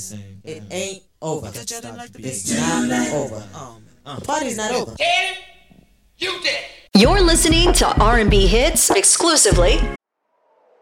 It ain't over. It's not over. The party's not over. You're listening to R&B hits exclusively